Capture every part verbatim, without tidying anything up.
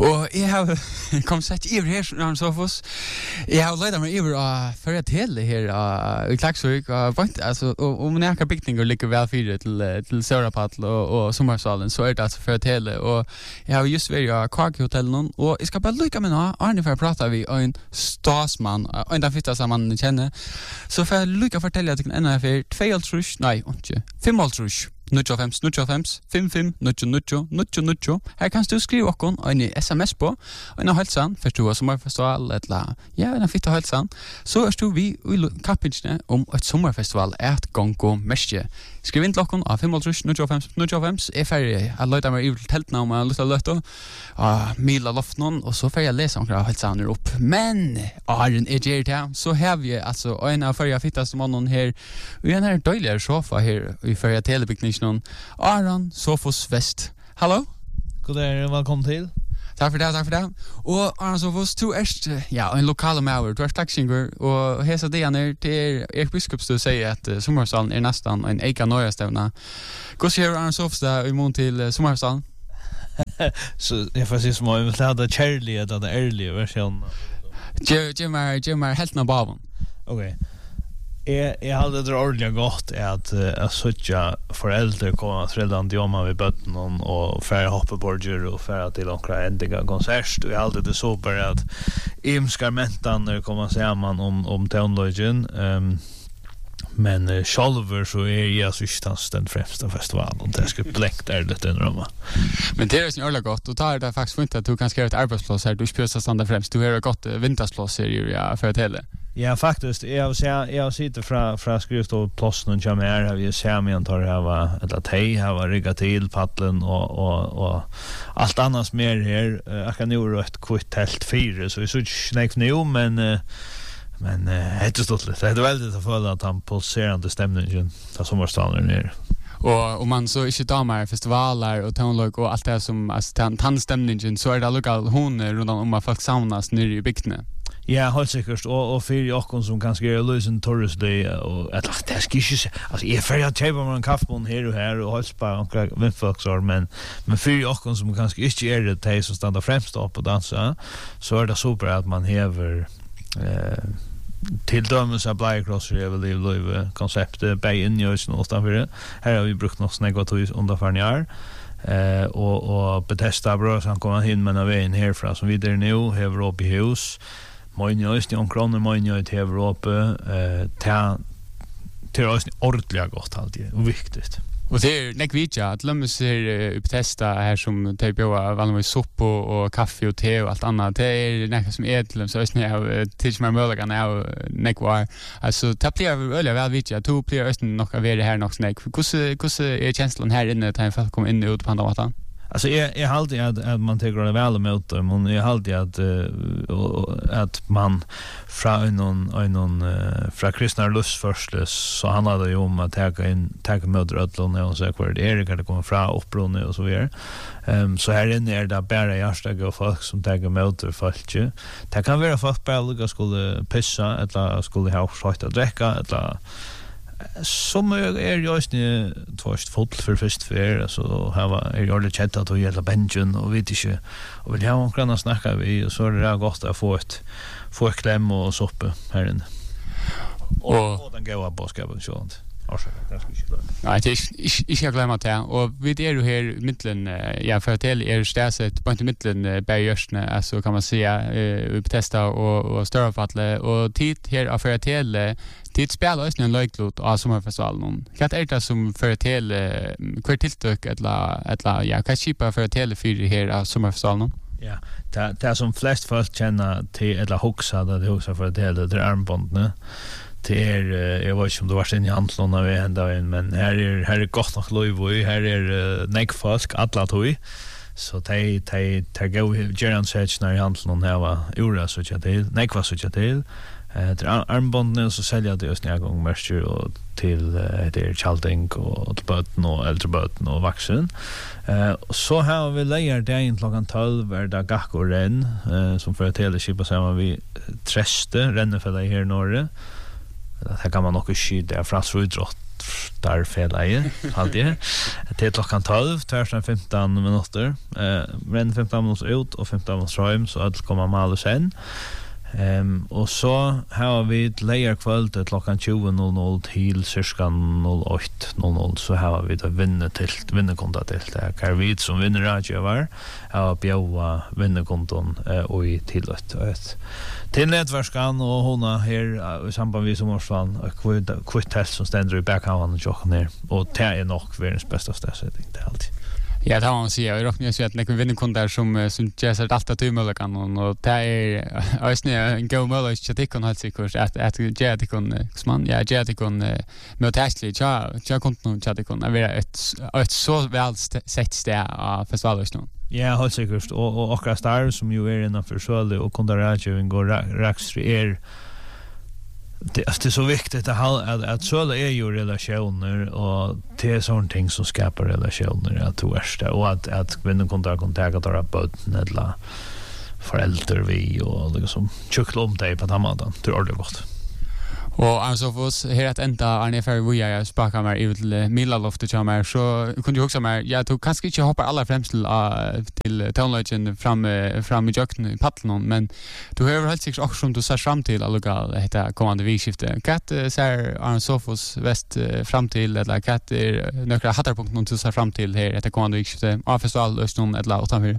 Og jeg har kom sett iver her, Arne Sofos. Jeg har ledet meg iver av førre til her i Klaksvik. Altså, om jeg har bygninger ligger vel fire til, til Sørapadl og, og Sommersalen, så er det altså førre til. Og jeg har just vært av Kaki-hotellen, og jeg skal bare lykke med nå. Arne, for jeg prater vi av en stasmann, og en av første som man kjenner. Så for jeg lykke å fortelle at jeg kan enda for två altrush, nei, ikke, fem altrush. null fem null fem fem fem null null null null. Her kan du skrive okon og en sms på og en halsan først du har sommerfestival eller ja, en fitte halsan. Så er du vi i kappingene om et sommerfestival er et gongo mestje. Skriv inn til okon av fem null fem null fem. Jeg ferdig, jeg løyder meg i teltene om jeg har lyst til å løte og mila loftene, og så ferdig jeg lese omkring halsaner opp. Men, Arjen er gjerrig til, så har vi altså en av ferdig fitteste mannen her, og en her døyligere sofa her i ferdig telebygningen. Aron Sofos Vest. Hallo? God dag, velkommen til. Takk for det, takk for det. Og Aron Sofos, du er ja, en lokale maver, du er slagsinger, og hesa det er til Erik Biskops du sier at uh, Sommersalen er nesten en eika nøyestevna. Hvordan sier Aron Sofos det i mån til uh, Sommersalen? Så jeg får si som om jeg vil ha det kjærlige, det ærlige versjonen. Gjør meg helten av baven. Ok. Jeg, jeg hadde det ordentlig godt at uh, jeg søtja foreldre komme fredag til hjemme ved bøtten og færre hoppeborger og færre til noen endiga konsert, og jeg hadde det så bare at imskarmentene kommer sammen om, om tegnløgjen, um, men uh, sjálfur så er jeg systans den fremste festivalen, og det skal blekt er litt innrømme. Men det er ikke ordentlig godt, og da er det faktisk funnet at du kan skrive et arbeidsplass her, du ikke pjøster stand der fremst, du har et godt vintersplass her ja, for et hele. Ja, faktiskt. Jag har sett jag sitter från från skrivstovplatsen och kommer här vi ser mig antar jag var eller tej har var rigga till paddeln och och och allt annat mer här. Jag kan ju rött kvitt helt fyra så vi så snägt nu men men det är stort lite. Det är väldigt att få att han pulserande stämningen där sommarstaden ner. Och om man så inte damer festivaler och tonlök och allt det som alltså tandstämningen så är det lokal hon runt om att folk samlas nere i bygden. Ja, helt sikkert, og, og for okken som kanskje er løsen Torresday, og et lagt, det skal ikke, altså, jeg er ferdig at kjøper meg en kaffebånd her og her, og helst bare omkring vindfolksår, men, men for okken som kanskje ikke er det de som stander fremst opp og dansa, så er det super at man hever eh, tildømmelse av bleiekrosser i Evel Liv Løyve, konseptet, bei inn i høysen og utenfor. Her har vi brukt noe sneggatøys underfaren år, eh, og, og Bethesda brøs, han kommer inn med en veien herfra, som videre nå, hever opp i hus, Moinjøys, ni kroner Moinjøy til Europa, eh, til til oss ordentlig godt alltid, og viktigt. Og det er nek vidja, at lømmes her uh, Bethesda her som tar bjøa vanligvis sopp og, og kaffe og te og alt annet, det er nek som er til dem, så også når jeg til som er muligane er nek var. Altså, det blir veldig vel vidja, to blir også nok av være her nok nek. Hvordan er kjenslen her inne til folk kommer inn og ut på andre måten? Alltså jag jag alltid att att man tycker det väl emot dem men jag alltid att uh, att man från någon någon uh, från kristna lust först så handlar det ju om att ta in ta emot rödlon och så kvar det är det kommer från uppbrunne och så vidare. Ehm um, så här inne är det bara hjärta och folk som tar emot folk. Det kan vara folk bara skulle pissa eller skulle ha sagt att dricka eller som är just nu tvåst fotl för först för så här var är jag det chattat och hela benchen och vet inte och vill ha någon snacka vi och så är det gott att få ett få ett kläm och soppa här inne och, och den går av boskapen sånt. Nei, det er ikke jeg glemmer til, og vi er jo her i midtelen, ja, for at det er stedet på en midtelen bergjørsene, altså kan man si, i Bethesda og, og Størrefatle, og tid her av for at det tid spiller også en løyklot av sommerfestivalen. Hva er det som for at det, hva er tiltøk, eller, eller, ja, hva er kjipet for at det fyrer her av sommerfestivalen? Ja, det, det som flest folk kjenner til, eller hoksa, det er hoksa for at det er armbåndene, det er, jeg vet ikke om du var inne i handlån av enda inn, men her er, her er godt nok løyvøy, her er uh, nekfolk, alle tog, så de, de, de går gjerransetsene i handlån her var ura suttja til, nekva suttja til, uh, det er armbåndene, så selger de oss nye gang mersker og til uh, det er kjalding og til bøten og eldre bøten og vaksen. Uh, så har vi leier dagen klokken tolv er det gakk og renn, uh, som for et hele kjipa sammen vi treste, rennefellet her i Norge. Det kan man nog skyda fra Srudrott där fällaje alltid. Till klockan tolv, tvärstan femton minuter. Eh men femton minuter ut och femton minuter hem så att komma mal sen. Ehm och så har vi ett layer kväll till klockan tjugo noll noll till cirka noll åtta noll noll så har vi det vinna till vinnerkontot till det Karvid som vinner radio var har bjöa vinnerkonton och i till ett ett till nätverkskan och hon här i samband med som årsvan och kvittest som ständer i backhaven och jobbar ner och det är nog världens bästa ställe det är alltid. Ja, det har man säga. Jag råkar ju att när vi vinner kunder som som gör allt att du möjliga kan och det är alltså en go möjlig att det kan helt säkert att att ge det kan man ja ge det kan med testligt ja jag kunde nog chatta kan vara ett ett så väl sett där av festivalen. Ja, helt säkert och och akkurat där som ju är innanför så och kunder radio går rax är det är så viktigt att att att så är ju relationer och det är sån ting som skapar relationer att tvärsta och att att kvinnor kontaktar kontaktar av barn eller föräldrar vi och liksom chukla om dig på tamatan tror det gott. Och alltså för oss här att ända Arne för vi är spaka mer ut till Milaloftet som är så kunde ju också mer jag tog kanske inte hoppa alla främst till till Townlodgen fram fram i jökten i Patlon men du har helt säkert också som du ser fram till alla heter kommande vikskifte kat ser Arne Sofos väst fram till eller kat är några hattarpunkt någon du ser fram till här heter kommande vikskifte av festival Östern eller utanför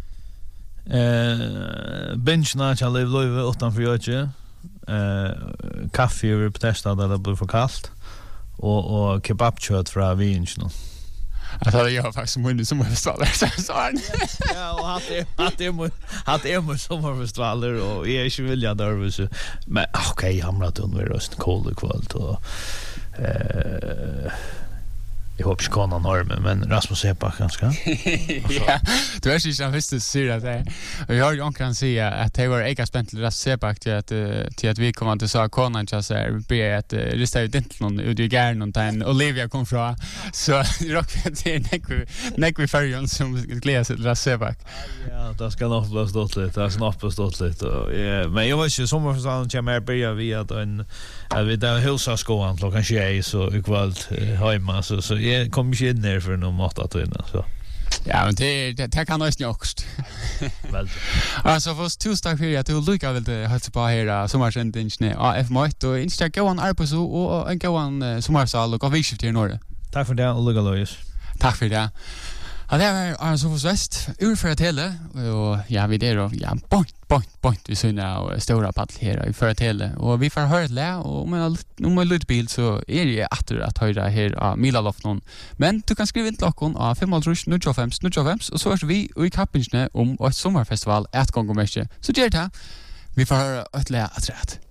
eh bench natch live live utanför jökten eh kaffe över på testet där det blir för kallt och och kebabkött från Vinchen. Jag hade ju faktiskt mun som festivaler så här. Ja, och att det att det att det är som festivaler och jag är ju vill jag nervös. Men okej, hamnat under röst cold kväll och eh jag hoppas inte kan han men Rasmus är på ganska. Ja, du är ju så visst att säga det. Och jag har ju kan säga att det var ega spänt till Rasmus Sepak till att till att vi kommer att så konan just så be att rista ut inte någon ut i garn och den Olivia kom från så rock det näck näck vi färjan som glädje till Rasmus Sepak. Ja, det ska nog bli stort lite. Det ska nog bli stort lite. Men jag vet ju som för sån kommer börja vi att en att vi där hälsa skolan klockan tjugo så ikväll hemma så så jag kommer inte in där för någon mat att innan så. Ja, men det det, det kan nästan också. Väl. Alltså för torsdag för att du lukar väl det har på här sommarsändningen A F Mart och inte gå en arbets och en gå en sommarsal och vikskift i norr. Tack för det och lugga Louis. Tack för det. Ja, det var alltså för väst urför hela och ja vi det då ja point point point vi syna och stora paddel här i för hela och vi får höra det och om man om man lite bil så är det åter att höra här av Milalofton men du kan skriva in till lockon av fem noll noll fem noll fem och så är vi i kappingen om ett sommarfestival ett gång om mycket så gör det vi får höra ett lä att rätt